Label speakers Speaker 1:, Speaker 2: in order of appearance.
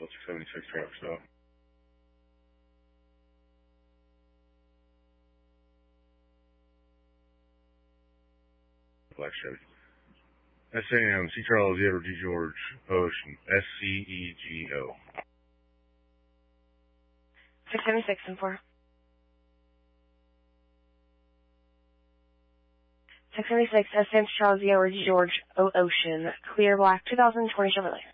Speaker 1: Delta 76 traffic stop. Black Chevy. SAM, C Charles, Edward G. George, Ocean, SCEGO.
Speaker 2: 676 and 4. 676, SM Charles, Edward G. George, Ocean, clear black, 2020 Chevrolet.